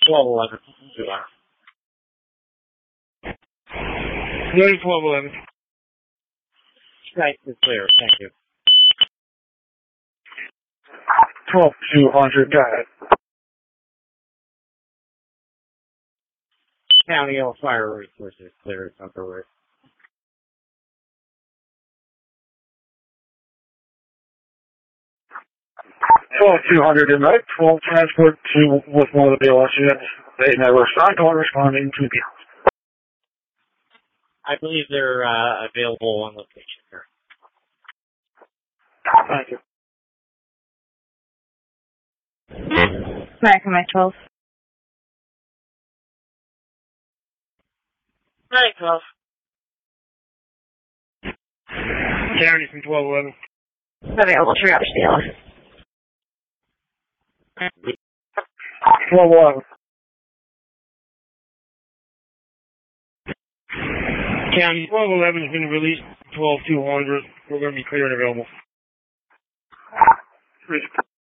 1211. Ready 1211. Skype is clear. Thank you. 12200, got it. County L Fire Resources clear. Upper 12200 in night, 12 transport to with one of the BLS units. They never signed or responding to the house. I believe they're available on location here. Thank you. Back in my 12. Hi, 12. County from 1211. Available to route to the LS. 1211. County 1211 has been released. 12200. We're going to be clear and available.